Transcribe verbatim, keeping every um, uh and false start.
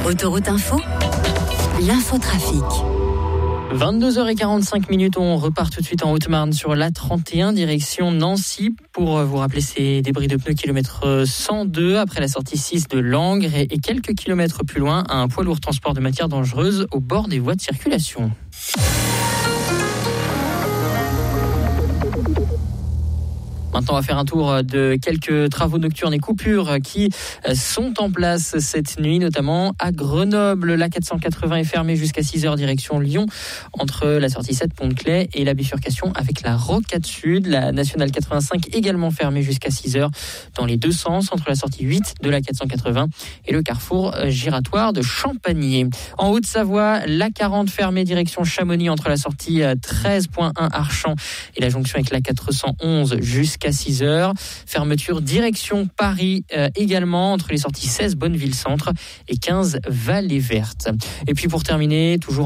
Autoroute Info, l'infotrafic. vingt-deux heures quarante-cinq minutes, on repart tout de suite en Haute-Marne sur l'A trente et un direction Nancy. Pour vous rappeler, ces débris de pneus kilomètre cent deux après la sortie six de Langres et quelques kilomètres plus loin, un poids lourd transport de matières dangereuses au bord des voies de circulation. Maintenant, on va faire un tour de quelques travaux nocturnes et coupures qui sont en place cette nuit, notamment à Grenoble. La quatre cent quatre-vingts est fermée jusqu'à six heures direction Lyon, entre la sortie sept Pont-de-Claix et la bifurcation avec la Rocade Sud. La nationale quatre-vingt-cinq également fermée jusqu'à six heures dans les deux sens, entre la sortie huit de la quatre cent quatre-vingts et le carrefour giratoire de Champagné. En Haute-Savoie, la quarante fermée direction Chamonix entre la sortie treize point un Archamps et la jonction avec la quatre cent onze jusqu'à à six heures. Fermeture direction Paris euh, également entre les sorties seize Bonneville Centre et quinze Vallée Verte. Et puis pour terminer, toujours